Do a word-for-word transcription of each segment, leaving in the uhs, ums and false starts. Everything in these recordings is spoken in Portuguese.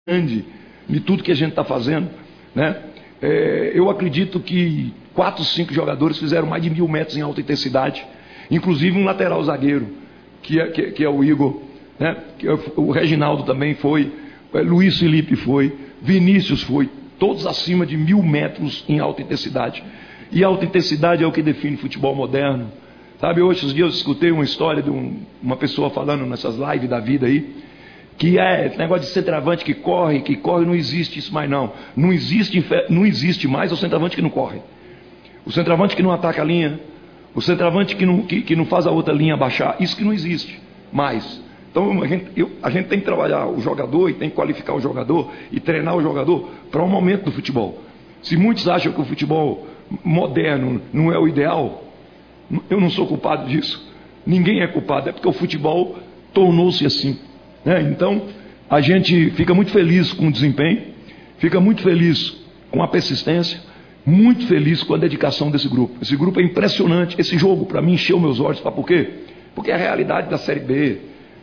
grande de tudo que a gente está fazendo, né? É, eu acredito que quatro, cinco jogadores fizeram mais de mil metros em alta intensidade, inclusive um lateral zagueiro, que é, que, que é o Igor, né? Que é o Reginaldo também foi, Luiz Felipe foi, Vinícius foi, todos acima de mil metros em alta intensidade. E alta intensidade é o que define futebol moderno. Sabe, hoje, esses dias eu escutei uma história de um, uma pessoa falando nessas lives da vida aí, que é negócio de centroavante que corre, que corre, não existe isso mais não. Não existe, não existe mais o centroavante que não corre. O centroavante que não ataca a linha, o centroavante que não, que, que não faz a outra linha baixar, isso que não existe mais. Então a gente, eu, a gente tem que trabalhar o jogador e tem que qualificar o jogador e treinar o jogador para o momento do futebol. Se muitos acham que o futebol moderno não é o ideal, eu não sou culpado disso. Ninguém é culpado, é porque o futebol tornou-se assim, né? Então a gente fica muito feliz com o desempenho, fica muito feliz com a persistência, muito feliz com a dedicação desse grupo. Esse grupo é impressionante. Esse jogo para mim encheu meus olhos. Para por quê? Porque é a realidade da Série B.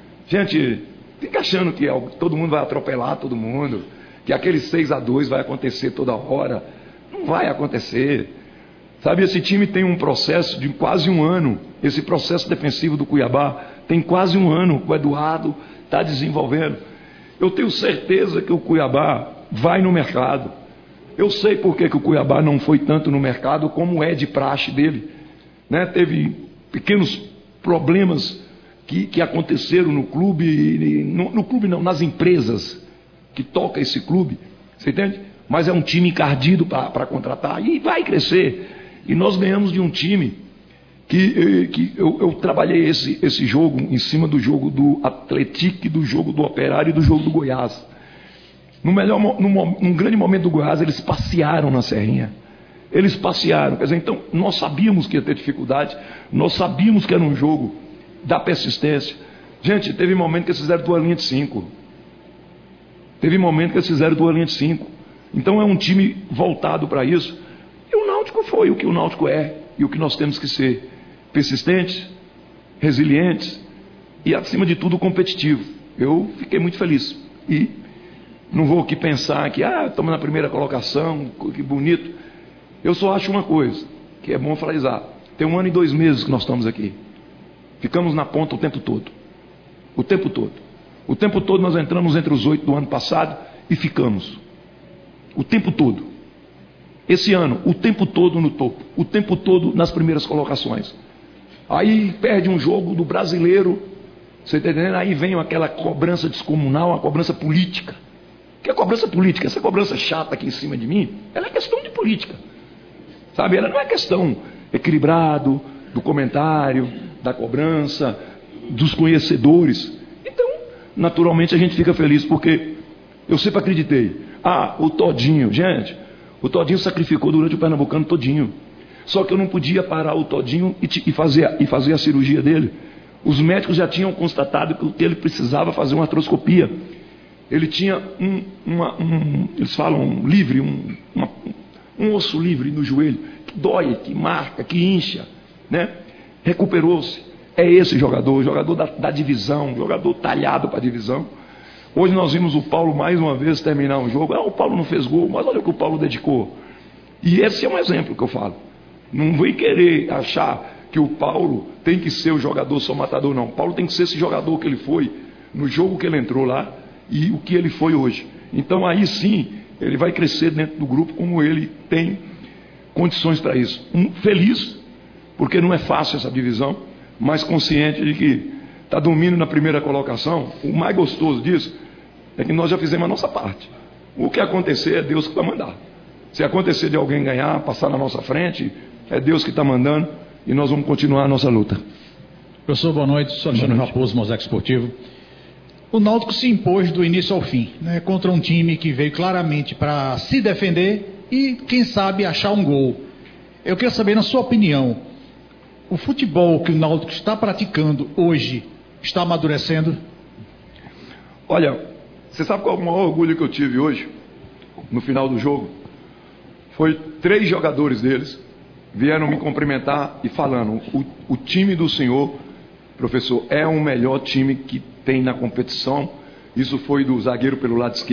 Gente, fica achando que todo mundo vai atropelar todo mundo, que aquele seis a dois vai acontecer toda hora. Não vai acontecer. Sabe, esse time tem um processo de quase um ano. Esse processo defensivo do Cuiabá tem quase um ano. O Eduardo está desenvolvendo. Eu tenho certeza que o Cuiabá vai no mercado. Eu sei por que, que o Cuiabá não foi tanto no mercado como é de praxe dele, né? Teve pequenos problemas que, que aconteceram no clube, no, no clube não, nas empresas que tocam esse clube, você entende? Mas é um time encardido para contratar e vai crescer. E nós ganhamos de um time que, que eu, eu trabalhei esse, esse jogo em cima do jogo do Atlético, do jogo do Operário e do jogo do Goiás. No melhor, num, num grande momento do Goiás, eles passearam na Serrinha. Eles passearam. Quer dizer, então, nós sabíamos que ia ter dificuldade, nós sabíamos que era um jogo da persistência. Gente, teve momento que eles fizeram duas linhas de cinco. Teve momento que eles fizeram duas linhas de cinco. Então é um time voltado para isso. E o Náutico foi o que o Náutico é e o que nós temos que ser: persistentes, resilientes e, acima de tudo, competitivo. Eu fiquei muito feliz. E não vou aqui pensar que, ah, estamos na primeira colocação, que bonito. Eu só acho uma coisa, que é bom frisar. Tem um ano e dois meses que nós estamos aqui. Ficamos na ponta o tempo todo. O tempo todo. O tempo todo nós entramos entre os oito do ano passado e ficamos. O tempo todo. Esse ano, o tempo todo no topo. O tempo todo nas primeiras colocações. Aí perde um jogo do brasileiro, você está entendendo? Aí vem aquela cobrança descomunal, uma cobrança política. Que é cobrança política, essa cobrança chata aqui em cima de mim, ela é questão de política. Sabe, ela não é questão equilibrado, do comentário, da cobrança, dos conhecedores. Então, naturalmente a gente fica feliz, porque eu sempre acreditei. Ah, o Todinho, gente, o Todinho sacrificou durante o Pernambucano todinho. Só que eu não podia parar o Todinho e, e, fazer, e fazer a cirurgia dele. Os médicos já tinham constatado que ele precisava fazer uma artroscopia. Ele tinha um, uma, um eles falam livre, um, uma, um osso livre no joelho, que dói, que marca, que incha, né? Recuperou-se. É esse jogador, jogador da, da divisão, jogador talhado para a divisão. Hoje nós vimos o Paulo mais uma vez terminar um jogo. Ah, o Paulo não fez gol, mas olha o que o Paulo dedicou. E esse é um exemplo que eu falo. Não vem querer achar que o Paulo tem que ser o jogador só matador, não. O Paulo tem que ser esse jogador que ele foi no jogo que ele entrou lá e o que ele foi hoje. Então aí sim ele vai crescer dentro do grupo como ele tem condições para isso. Um, feliz, porque não é fácil essa divisão, mas consciente de que está dormindo na primeira colocação. O mais gostoso disso é que nós já fizemos a nossa parte. O que acontecer é Deus que vai mandar. Se acontecer de alguém ganhar, passar na nossa frente, é Deus que está mandando e nós vamos continuar a nossa luta. Professor, boa noite. Sou Alexandre Raposo, Mosaico Esportivo. O Náutico se impôs do início ao fim, né, contra um time que veio claramente para se defender e, quem sabe, achar um gol. Eu queria saber, na sua opinião, o futebol que o Náutico está praticando hoje está amadurecendo? Olha, você sabe qual é o maior orgulho que eu tive hoje, no final do jogo? Foi três jogadores deles vieram me cumprimentar e falando: o, o time do senhor, professor, é o melhor time que tem na competição. Isso foi do zagueiro pelo lado esquerdo.